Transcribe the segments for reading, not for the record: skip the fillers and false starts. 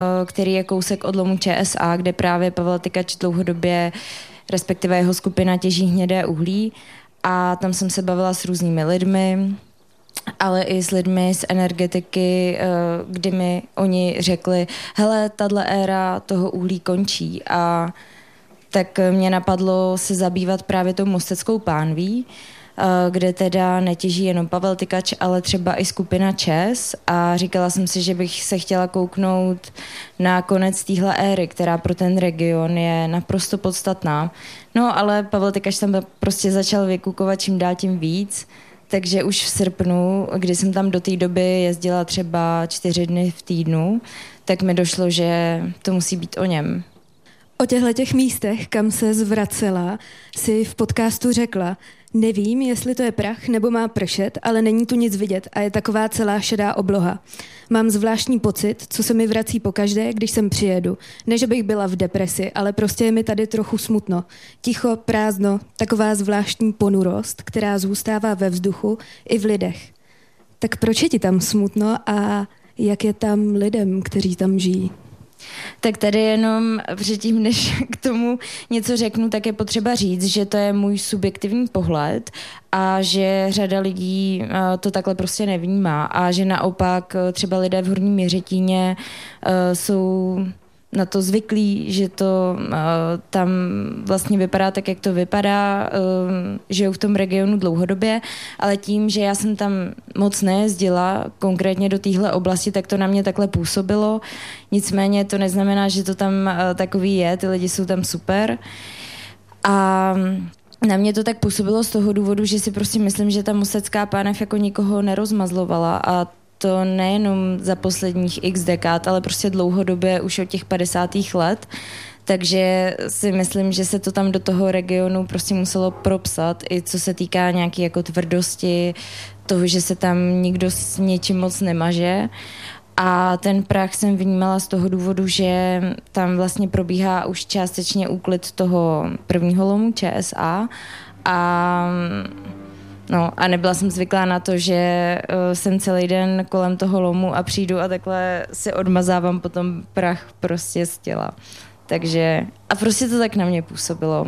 který je kousek od lomu ČSA, kde právě Pavel Tykač dlouhodobě, respektive jeho skupina, těží hnědé uhlí. A tam jsem se bavila s různými lidmi, ale i s lidmi z energetiky, kdy mi oni řekli, hele, tato éra toho uhlí končí. A tak mě napadlo se zabývat právě tou Mosteckou pánví, kde teda netěží jenom Pavel Tykač, ale třeba i skupina ČES, a říkala jsem si, že bych se chtěla kouknout na konec téhle éry, která pro ten region je naprosto podstatná. No ale Pavel Tykač tam prostě začal vykukovat čím dál tím víc, takže už v srpnu, kdy jsem tam do té doby jezdila třeba 4 dny v týdnu, tak mi došlo, že to musí být o něm. O těchto místech, kam se zvracela, si v podcastu řekla, nevím, jestli to je prach nebo má pršet, ale není tu nic vidět a je taková celá šedá obloha. Mám zvláštní pocit, co se mi vrací pokaždé, když sem přijedu. Ne, že bych byla v depresi, ale prostě je mi tady trochu smutno. Ticho, prázdno, taková zvláštní ponurost, která zůstává ve vzduchu i v lidech. Tak proč je ti tam smutno a jak je tam lidem, kteří tam žijí? Tak tady jenom předtím, než k tomu něco řeknu, tak je potřeba říct, že to je můj subjektivní pohled a že řada lidí to takhle prostě nevnímá a že naopak třeba lidé v Horním Jiřetíně jsou na to zvyklí, že to tam vlastně vypadá tak, jak to vypadá, žijou v tom regionu dlouhodobě, ale tím, že já jsem tam moc nejezdila, konkrétně do téhle oblasti, tak to na mě takhle působilo. Nicméně to neznamená, že to tam takový je, ty lidi jsou tam super. A na mě to tak působilo z toho důvodu, že si prostě myslím, že ta Mostecká pánev jako nikoho nerozmazlovala a to nejenom za posledních x dekád, ale prostě dlouhodobě už od těch 50. let. Takže si myslím, že se to tam do toho regionu prostě muselo propsat, i co se týká nějaké jako tvrdosti, toho, že se tam nikdo s něčím moc nemaže. A ten prach jsem vnímala z toho důvodu, že tam vlastně probíhá už částečně úklid toho prvního lomu ČSA a nebyla jsem zvyklá na to, že jsem celý den kolem toho lomu a přijdu a takhle si odmazávám potom prach prostě z těla. Takže a prostě to tak na mě působilo,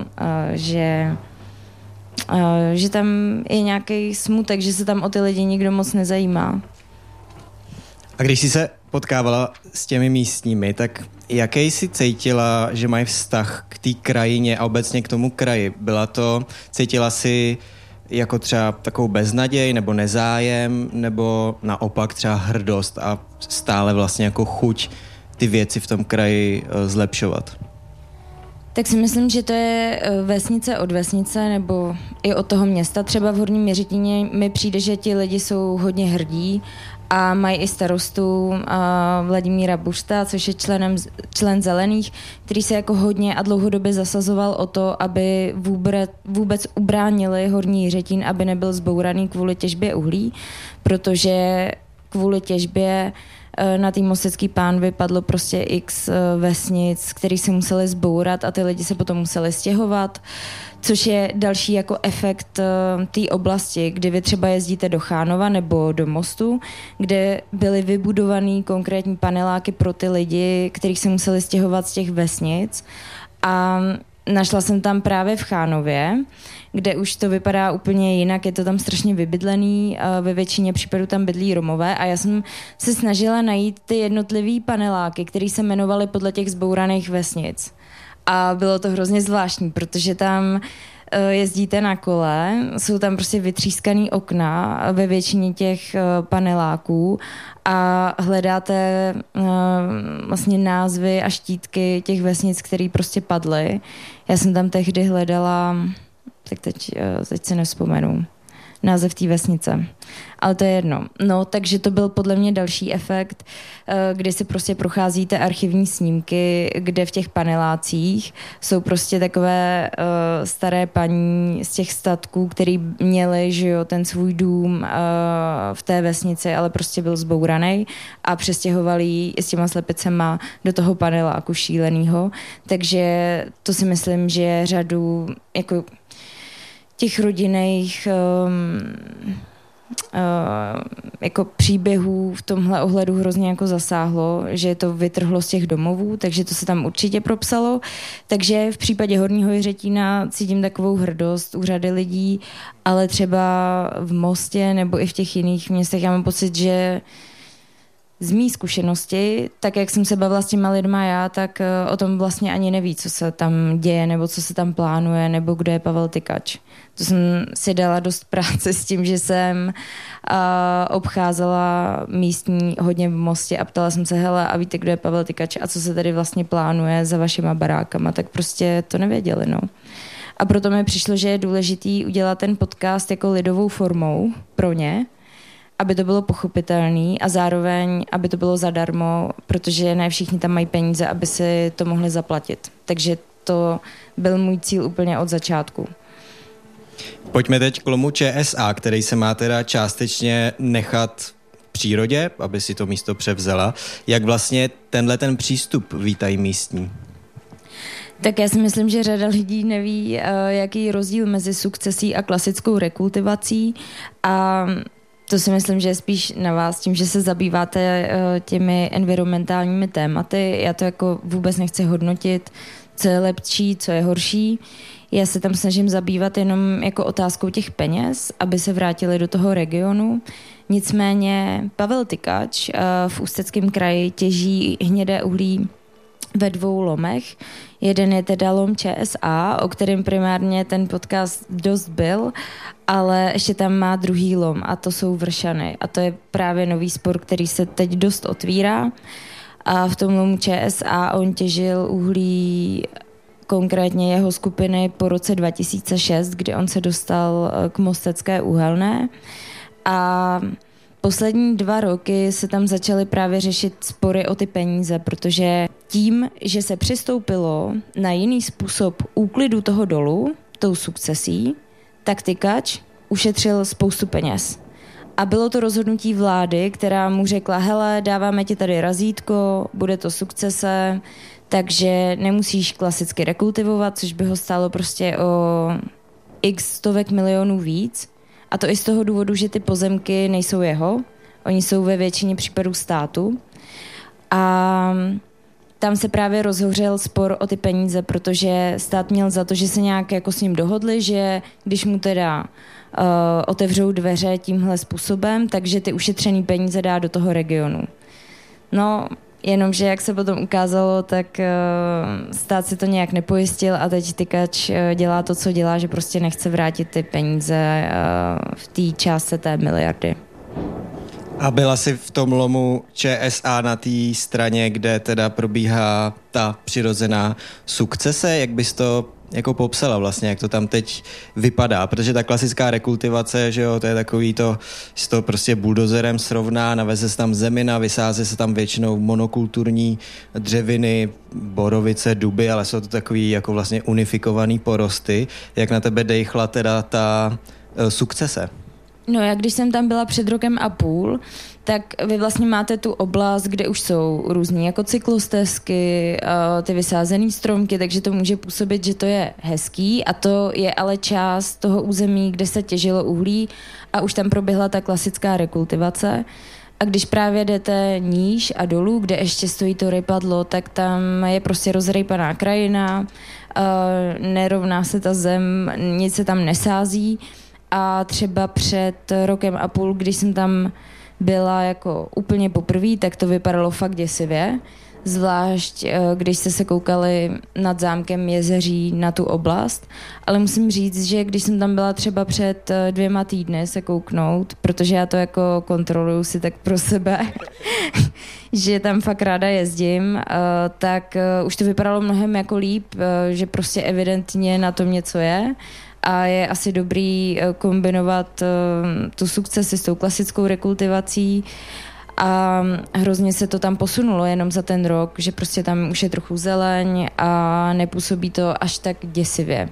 že tam je nějaký smutek, že se tam o ty lidi nikdo moc nezajímá. A když jsi se potkávala s těmi místními, tak jaký jsi cítila, že mají vztah k té krajině a obecně k tomu kraji? Cítila jsi jako třeba takovou beznaděj nebo nezájem, nebo naopak třeba hrdost a stále vlastně jako chuť ty věci v tom kraji zlepšovat? Tak si myslím, že to je vesnice od vesnice nebo i od toho města. Třeba v Horním Jiřetíně mi přijde, že ti lidi jsou hodně hrdí a mají i starostu Vladimíra Bušta, což je člen Zelených, který se jako hodně a dlouhodobě zasazoval o to, aby vůbec ubránili Horní Jiřetín, aby nebyl zbouraný kvůli těžbě uhlí, protože kvůli těžbě na té Mostecké pánvi padlo prostě x vesnic, který se museli zbourat a ty lidi se potom museli stěhovat, což je další jako efekt té oblasti, kdy vy třeba jezdíte do Chánova nebo do Mostu, kde byly vybudovaný konkrétní paneláky pro ty lidi, kteří se museli stěhovat z těch vesnic. A našla jsem tam právě v Chánově, kde už to vypadá úplně jinak, je to tam strašně vybydlený, ve většině případů tam bydlí Romové a já jsem se snažila najít ty jednotlivý paneláky, které se jmenovaly podle těch zbouraných vesnic. A bylo to hrozně zvláštní, protože tam jezdíte na kole, jsou tam prostě vytřískaný okna ve většině těch paneláků a hledáte vlastně názvy a štítky těch vesnic, které prostě padly. Já jsem tam tehdy hledala, tak teď si nevzpomenu, název té vesnice. Ale to je jedno. No, takže to byl podle mě další efekt, kdy si prostě procházíte archivní snímky, kde v těch panelácích jsou prostě takové staré paní z těch statků, který měli, že jo, ten svůj dům v té vesnici, ale prostě byl zbouraný a přestěhovali ji s těma slepicema do toho paneláku šílenýho. Takže to si myslím, že řadu jako těch rodinných jako příběhů v tomhle ohledu hrozně jako zasáhlo, že to vytrhlo z těch domovů, takže to se tam určitě propsalo. Takže v případě Horního Jiřetína cítím takovou hrdost u řady lidí, ale třeba v Mostě nebo i v těch jiných městech já mám pocit, že z mý zkušenosti, tak jak jsem se bavila s těma lidma já, tak o tom vlastně ani neví, co se tam děje, nebo co se tam plánuje, nebo kdo je Pavel Tykač. To jsem si dala dost práce s tím, že jsem obcházela místní hodně v Mostě a ptala jsem se, hele, a víte, kdo je Pavel Tykač a co se tady vlastně plánuje za vašima barákama, tak prostě to nevěděli, no. A proto mi přišlo, že je důležitý udělat ten podcast jako lidovou formou pro ně, aby to bylo pochopitelné a zároveň, aby to bylo zadarmo, protože ne všichni tam mají peníze, aby si to mohli zaplatit. Takže to byl můj cíl úplně od začátku. Pojďme teď k lomu ČSA, který se má teda částečně nechat v přírodě, aby si to místo převzala. Jak vlastně ten přístup vítají místní? Tak já si myslím, že řada lidí neví, jaký je rozdíl mezi sukcesí a klasickou rekultivací a to si myslím, že je spíš na vás tím, že se zabýváte těmi environmentálními tématy. Já to jako vůbec nechci hodnotit, co je lepší, co je horší. Já se tam snažím zabývat jenom jako otázkou těch peněz, aby se vrátili do toho regionu. Nicméně Pavel Tykač v Ústeckém kraji těží hnědé uhlí ve 2 lomech. Jeden je teda lom ČSA, o kterém primárně ten podcast dost byl, ale ještě tam má druhý lom a to jsou Vršany. A to je právě nový spor, který se teď dost otvírá. A v tom lomu ČSA on těžil uhlí konkrétně jeho skupiny po roce 2006, kdy on se dostal k Mostecké uhelné. A poslední 2 roky se tam začaly právě řešit spory o ty peníze, protože tím, že se přistoupilo na jiný způsob úklidu toho dolu, tou sukcesí, tak Tykač ušetřil spoustu peněz. A bylo to rozhodnutí vlády, která mu řekla, hele, dáváme ti tady razítko, bude to sukcese, takže nemusíš klasicky rekultivovat, což by ho stálo prostě o x stovek milionů víc. A to i z toho důvodu, že ty pozemky nejsou jeho, oni jsou ve většině případů státu. A tam se právě rozhořel spor o ty peníze, protože stát měl za to, že se nějak jako s ním dohodli, že když mu teda otevřou dveře tímhle způsobem, takže ty ušetřený peníze dá do toho regionu. No, jenomže jak se potom ukázalo, tak stát si to nějak nepojistil a teď Tykač dělá to, co dělá, že prostě nechce vrátit ty peníze v té částce té miliardy. A byla jsi v tom lomu ČSA na té straně, kde teda probíhá ta přirozená sukcese? Jak bys to jako popsala vlastně, jak to tam teď vypadá? Protože ta klasická rekultivace, že jo, to je takový to, že to prostě buldozerem srovná, naveze se tam zemina, vysáze se tam většinou monokulturní dřeviny, borovice, duby, ale jsou to takový jako vlastně unifikovaný porosty. Jak na tebe dejchla teda ta sukcese? No, já když jsem tam byla před 1,5 roku, tak vy vlastně máte tu oblast, kde už jsou různý jako cyklostezky, ty vysázený stromky, takže to může působit, že to je hezký a to je ale část toho území, kde se těžilo uhlí a už tam proběhla ta klasická rekultivace. A když právě jdete níž a dolů, kde ještě stojí to rypadlo, tak tam je prostě rozrejpaná krajina, nerovná se ta zem, nic se tam nesází. A třeba před 1,5 roku, když jsem tam byla jako úplně poprvé, tak to vypadalo fakt děsivě. Zvlášť, když jste se koukali nad zámkem Jezeří na tu oblast. Ale musím říct, že když jsem tam byla třeba před 2 týdny se kouknout, protože já to jako kontroluju si tak pro sebe, že tam fakt ráda jezdím, tak už to vypadalo mnohem jako líp, že prostě evidentně na tom něco je. A je asi dobrý kombinovat tu sukcesi s tou klasickou rekultivací a hrozně se to tam posunulo jenom za ten rok, že prostě tam už je trochu zeleň a nepůsobí to až tak děsivě.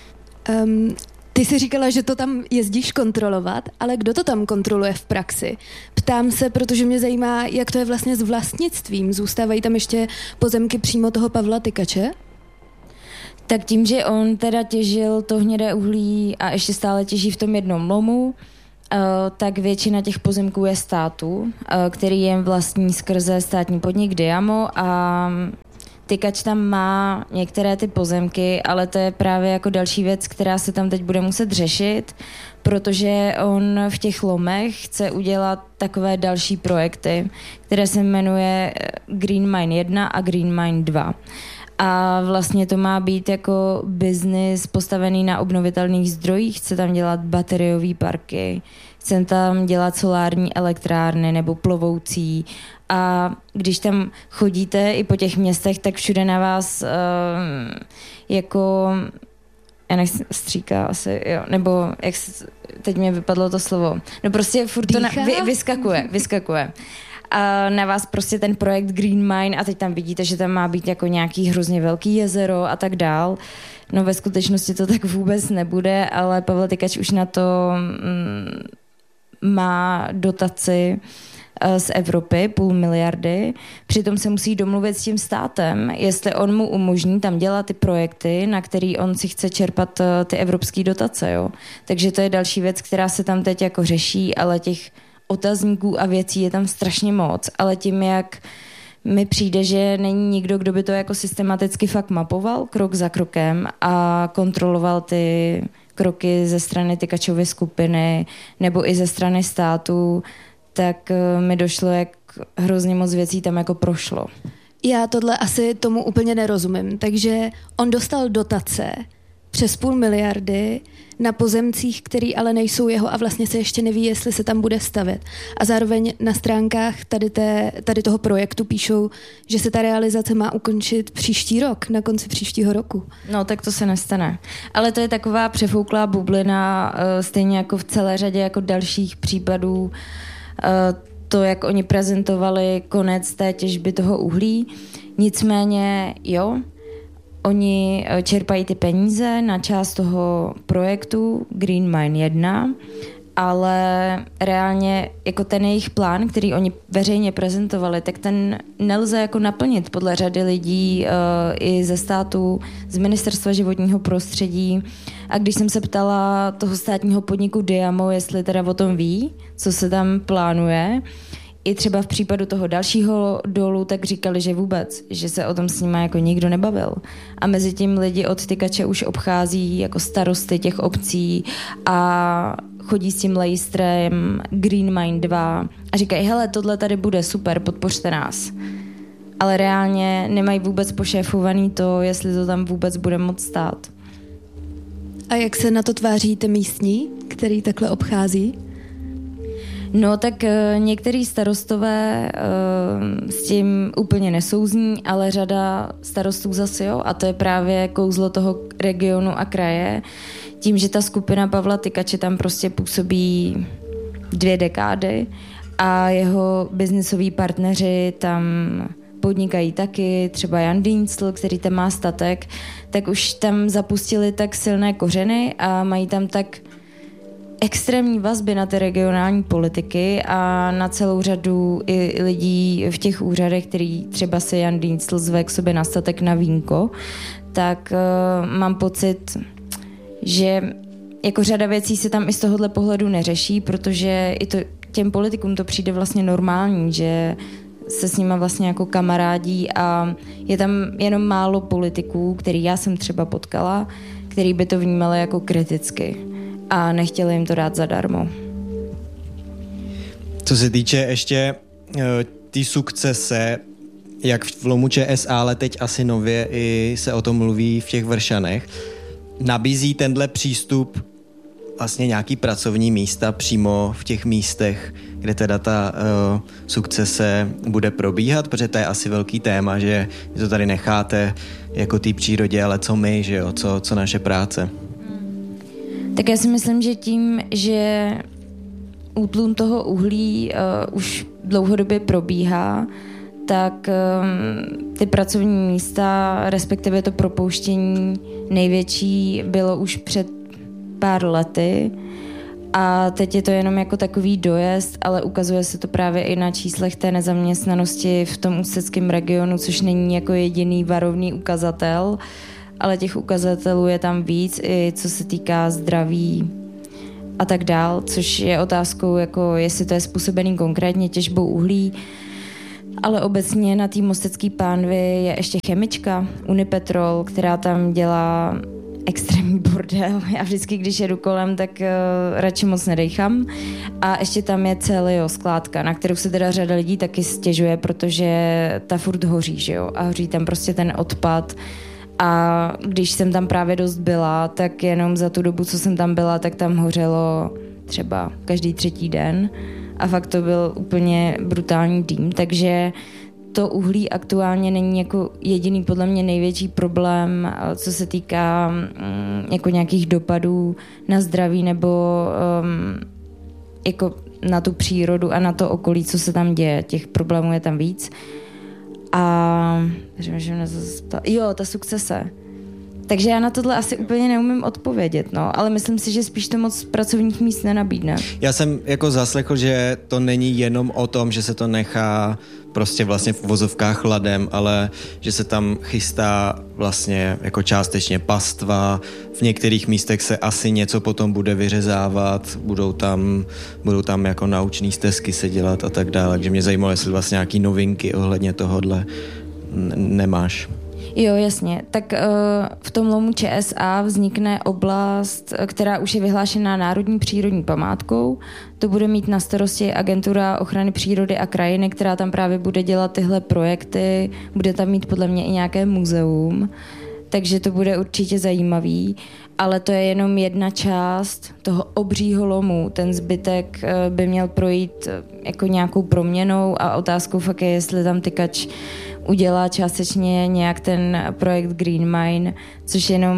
Ty jsi říkala, že to tam jezdíš kontrolovat, ale kdo to tam kontroluje v praxi? Ptám se, protože mě zajímá, jak to je vlastně s vlastnictvím. Zůstávají tam ještě pozemky přímo toho Pavla Tykače? Tak tím, že on teda těžil to hnědé uhlí a ještě stále těží v tom jednom lomu, tak většina těch pozemků je státu, který je vlastní skrze státní podnik Diamo a Tykač tam má některé ty pozemky, ale to je právě jako další věc, která se tam teď bude muset řešit, protože on v těch lomech chce udělat takové další projekty, které se jmenuje Green Mine 1 a Green Mine 2. A vlastně to má být jako biznis postavený na obnovitelných zdrojích, chce tam dělat bateriové parky, chce tam dělat solární elektrárny nebo plovoucí. A když tam chodíte i po těch městech, tak všude na vás jako, já nechci stříká asi, jo, nebo jak teď mě vypadlo to slovo, no prostě furt to vyskakuje. A na vás prostě ten projekt Green Mine a teď tam vidíte, že tam má být jako nějaký hrozně velký jezero a tak dál. No ve skutečnosti to tak vůbec nebude, ale Pavel Tykač už na to má dotaci z Evropy, 500 miliardy. Přitom se musí domluvit s tím státem, jestli on mu umožní tam dělat ty projekty, na který on si chce čerpat ty evropské dotace. Jo. Takže to je další věc, která se tam teď jako řeší, ale těch otazníků a věcí je tam strašně moc. Ale tím, jak mi přijde, že není nikdo, kdo by to jako systematicky fakt mapoval krok za krokem a kontroloval ty kroky ze strany Tykačovy skupiny nebo i ze strany státu, tak mi došlo, jak hrozně moc věcí tam jako prošlo. Já tohle asi tomu úplně nerozumím. Takže on dostal dotace přes 500 miliardy na pozemcích, který ale nejsou jeho a vlastně se ještě neví, jestli se tam bude stavět. A zároveň na stránkách tady toho projektu píšou, že se ta realizace má ukončit příští rok, na konci příštího roku. No, tak to se nestane. Ale to je taková přefouklá bublina, stejně jako v celé řadě jako dalších případů, to, jak oni prezentovali konec té těžby toho uhlí. Nicméně, jo, oni čerpají ty peníze na část toho projektu Green Mine 1, ale reálně jako ten jejich plán, který oni veřejně prezentovali, tak ten nelze jako naplnit podle řady lidí i ze státu, z Ministerstva životního prostředí. A když jsem se ptala toho státního podniku Diamo, jestli teda o tom ví, co se tam plánuje, i třeba v případu toho dalšího dolu, tak říkali, že vůbec, že se o tom s nima jako nikdo nebavil. A mezi tím lidi od Tykače už obchází jako starosty těch obcí a chodí s tím lejstrem Green Mine 2 a říkají, hele, tohle tady bude super, podpořte nás. Ale reálně nemají vůbec pošéfovaný to, jestli to tam vůbec bude moc stát. A jak se na to tváří ty místní, který takhle obchází? No tak některý starostové s tím úplně nesouzní, ale řada starostů zase jo. A to je právě kouzlo toho regionu a kraje. Tím, že ta skupina Pavla Tykače tam prostě působí 2 dekády a jeho biznisoví partneři tam podnikají taky, třeba Jan Dienstl, který tam má statek, tak už tam zapustili tak silné kořeny a mají tam tak extrémní vazby na ty regionální politiky a na celou řadu i lidí v těch úřadech, který třeba se Jan Dienstl zve k sobě na statek na vínko, tak mám pocit, že jako řada věcí se tam i z tohohle pohledu neřeší, protože i to, těm politikům to přijde vlastně normální, že se s nima vlastně jako kamarádí a je tam jenom málo politiků, který já jsem třeba potkala, který by to vnímali jako kriticky a nechtěli jim to dát zadarmo. Co se týče ještě ty sukcese, jak v Lomu ČSA, ale teď asi nově i se o tom mluví v těch Vršanech, nabízí tenhle přístup vlastně nějaký pracovní místa přímo v těch místech, kde teda ta sukcese bude probíhat, protože to je asi velký téma, že to tady necháte jako té přírodě, ale co my, že jo, co naše práce. Tak já si myslím, že tím, že útlum toho uhlí už dlouhodobě probíhá, tak ty pracovní místa, respektive to propouštění největší bylo už před pár lety a teď je to jenom jako takový dojezd, ale ukazuje se to právě i na číslech té nezaměstnanosti v tom ústeckém regionu, což není jako jediný varovný ukazatel, ale těch ukazatelů je tam víc, i co se týká zdraví a tak dál, což je otázkou, jako jestli to je způsobený konkrétně těžbou uhlí, ale obecně na té Mostecké pánvi je ještě chemička Unipetrol, která tam dělá extrémní bordel. Já vždycky, když jedu kolem, tak radši moc nedejchám. A ještě tam je Celio skládka, na kterou se teda řada lidí taky stěžuje, protože ta furt hoří, že jo? A hoří tam prostě ten odpad. A když jsem tam právě dost byla, tak jenom za tu dobu, co jsem tam byla, tak tam hořelo třeba každý 3. den. A fakt to byl úplně brutální dým, takže to uhlí aktuálně není jako jediný podle mě největší problém, co se týká jako nějakých dopadů na zdraví nebo jako na tu přírodu a na to okolí, co se tam děje. Těch problémů je tam víc. A ta sukcese. Takže já na tohle asi úplně neumím odpovědět, no, ale myslím si, že spíš to moc pracovních míst nenabídne. Já jsem jako zaslechl, že to není jenom o tom, že se to nechá prostě vlastně v uvozovkách ladem, ale že se tam chystá vlastně jako částečně pastva, v některých místech se asi něco potom bude vyřezávat, budou tam jako naučný stezky se dělat a tak dále, takže mě zajímalo, jestli vlastně nějaký novinky ohledně tohodle nemáš. Jo, jasně. Tak v tom lomu ČSA vznikne oblast, která už je vyhlášená národní přírodní památkou. To bude mít na starosti Agentura ochrany přírody a krajiny, která tam právě bude dělat tyhle projekty. Bude tam mít podle mě i nějaké muzeum, takže to bude určitě zajímavý. Ale to je jenom jedna část toho obřího lomu. Ten zbytek by měl projít jako nějakou proměnou a otázkou fakt je, jestli tam tykač udělá částečně nějak ten projekt Green Mine, což jenom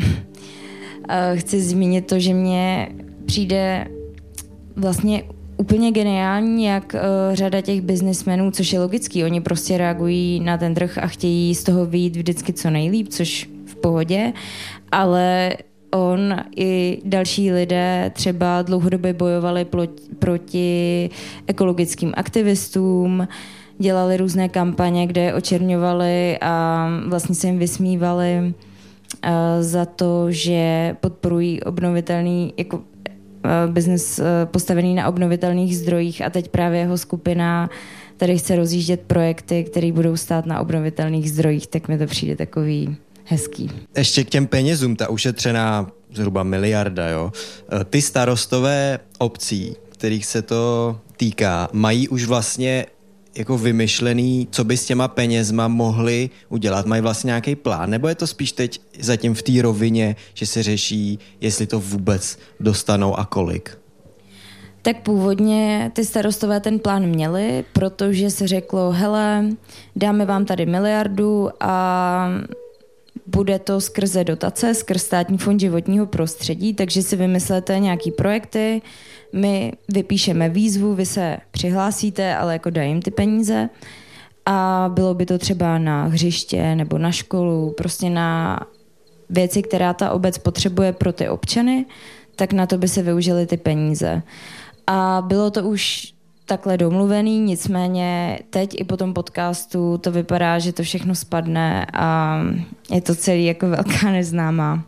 chci zmínit to, že mně přijde vlastně úplně geniální, jak řada těch biznismenů, což je logický, oni prostě reagují na ten trh a chtějí z toho vyjít vždycky co nejlíp, což v pohodě, ale on i další lidé třeba dlouhodobě bojovali proti ekologickým aktivistům, dělali různé kampaně, kde je očerňovali a vlastně se jim vysmívali za to, že podporují obnovitelný jako biznes postavený na obnovitelných zdrojích a teď právě jeho skupina tady chce rozjíždět projekty, které budou stát na obnovitelných zdrojích, tak mi to přijde takový hezký. Ještě k těm penězům, ta ušetřená zhruba 1 miliarda, jo. Ty starostové obcí, kterých se to týká, mají už vlastně jako vymyšlený, co by s těma penězma mohli udělat? Mají vlastně nějaký plán? Nebo je to spíš teď zatím v té rovině, že se řeší, jestli to vůbec dostanou a kolik? Tak původně ty starostové ten plán měli, protože se řeklo, hele, dáme vám tady 1 miliardu a bude to skrze dotace, skrz Státní fond životního prostředí, takže si vymyslete nějaký projekty, my vypíšeme výzvu, vy se přihlásíte, ale jako dají jim ty peníze a bylo by to třeba na hřiště nebo na školu, prostě na věci, která ta obec potřebuje pro ty občany, tak na to by se využily ty peníze. A bylo to už takhle domluvený, nicméně teď i po tom podcastu to vypadá, že to všechno spadne a je to celý jako velká neznámá.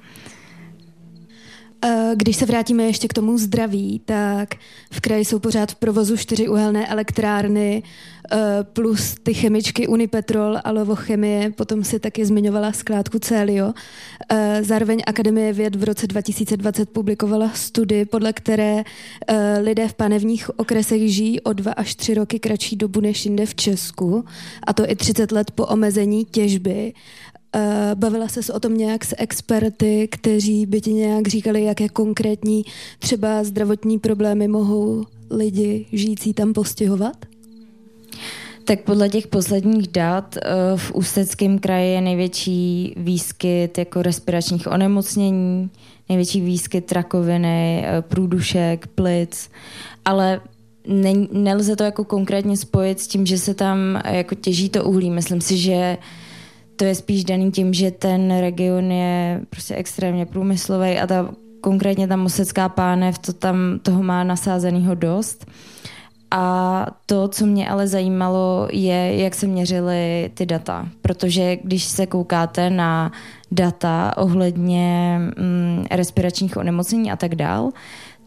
Když se vrátíme ještě k tomu zdraví, tak v kraji jsou pořád v provozu 4 uhelné elektrárny plus ty chemičky Unipetrol a Lovochemie, potom si taky zmiňovala skládku Celio. Zároveň Akademie věd v roce 2020 publikovala studii, podle které lidé v panevních okresech žijí o 2 až 3 roky kratší dobu než jinde v Česku, a to i 30 let po omezení těžby. Bavila ses o tom nějak s experty, kteří by ti nějak říkali, jaké konkrétní třeba zdravotní problémy mohou lidi žijící tam postihovat? Tak podle těch posledních dat v Ústeckém kraji je největší výskyt jako respiračních onemocnění, největší výskyt rakoviny, průdušek, plic, ale nelze to jako konkrétně spojit s tím, že se tam jako těží to uhlí. Myslím si, že to je spíš daný tím, že ten region je prostě extrémně průmyslový a konkrétně ta Mostecká pánev toho má nasázenýho dost. A to, co mě ale zajímalo, je, jak se měřily ty data. Protože když se koukáte na data ohledně respiračních onemocnění a tak dál,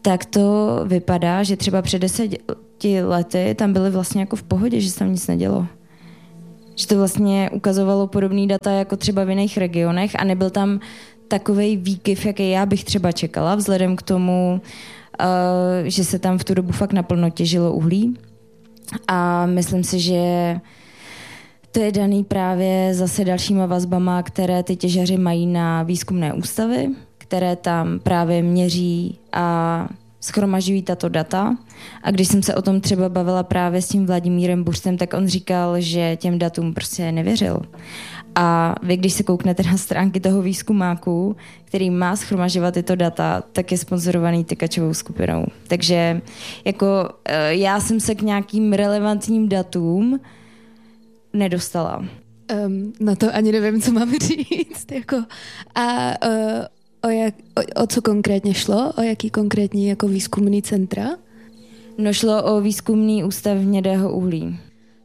tak to vypadá, že třeba před 10 lety tam byly vlastně jako v pohodě, že se tam nic nedělo. Že to vlastně ukazovalo podobný data jako třeba v jiných regionech a nebyl tam takovej výkyv, jaký já bych třeba čekala, vzhledem k tomu, že se tam v tu dobu fakt naplno těžilo uhlí. A myslím si, že to je daný právě zase dalšíma vazbama, které ty těžaři mají na výzkumné ústavy, které tam právě měří a shromažďují tato data. A když jsem se o tom třeba bavila právě s tím Vladimírem Buřtem, tak on říkal, že těm datům prostě nevěřil. A vy, když se kouknete na stránky toho výzkumáku, který má shromažďovat tyto data, tak je sponzorovaný Tykačovou skupinou. Takže jako já jsem se k nějakým relevantním datům nedostala. Na to ani nevím, co mám říct. Jako. A o co konkrétně šlo? O jaký konkrétní jako výzkumný centra? No, šlo o výzkumný ústav hnědého uhlí.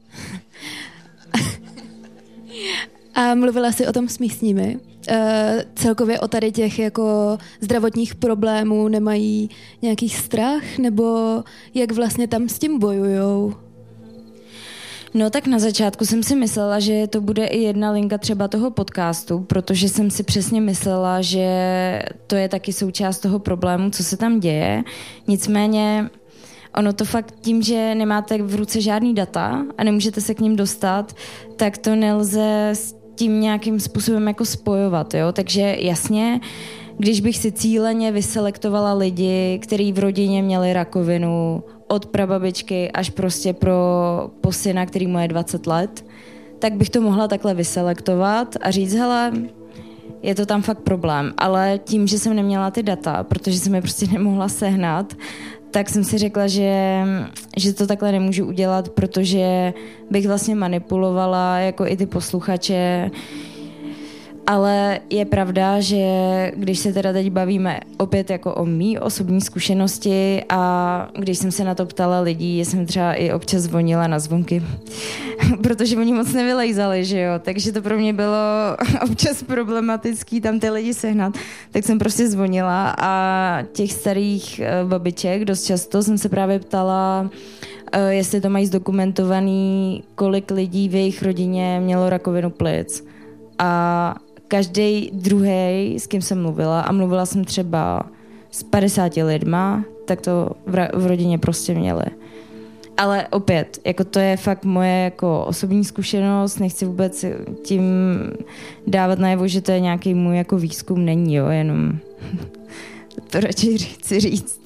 A mluvila jsi o tom s místními? Celkově o tady těch jako zdravotních problémů nemají nějaký strach? Nebo jak vlastně tam s tím bojujou? No tak na začátku jsem si myslela, že to bude i jedna linka třeba toho podcastu, protože jsem si přesně myslela, že to je taky součást toho problému, co se tam děje. Nicméně ono to fakt tím, že nemáte v ruce žádný data a nemůžete se k ním dostat, tak to nelze s tím nějakým způsobem jako spojovat, jo? Takže jasně, když bych si cíleně vyselektovala lidi, kteří v rodině měli rakovinu, od prababičky až prostě po syna, který mu je 20 let, tak bych to mohla takhle vyselektovat a říct, hele, je to tam fakt problém. Ale tím, že jsem neměla ty data, protože jsem je prostě nemohla sehnat, tak jsem si řekla, že to takhle nemůžu udělat, protože bych vlastně manipulovala jako i ty posluchače. Ale je pravda, že když se teda teď bavíme opět jako o mý osobní zkušenosti a když jsem se na to ptala lidí, jsem třeba i občas zvonila na zvonky, protože oni moc nevylejzali, že jo, takže to pro mě bylo občas problematický tam ty lidi sehnat, tak jsem prostě zvonila a těch starých babiček dost často jsem se právě ptala, jestli to mají zdokumentovaný, kolik lidí v jejich rodině mělo rakovinu plic. A každý druhý, s kým jsem mluvila, a mluvila jsem třeba s 50 lidma, tak to v rodině prostě měli. Ale opět, jako to je fakt moje jako osobní zkušenost, nechci vůbec tím dávat najevo, že to je nějaký můj jako výzkum, není, jo, jenom to radši chci říct.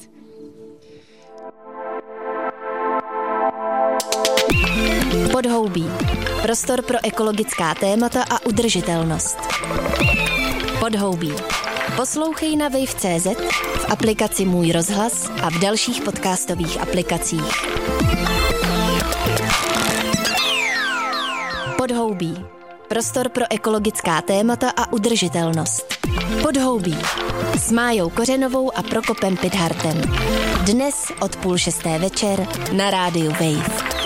Podhoubí. Prostor pro ekologická témata a udržitelnost. Podhoubí. Poslouchej na wave.cz, v aplikaci Můj rozhlas a v dalších podcastových aplikacích. Podhoubí. Prostor pro ekologická témata a udržitelnost. Podhoubí. S Májou Kořenovou a Prokopem Pidhartem. Dnes od 5:30 večer na rádiu Wave.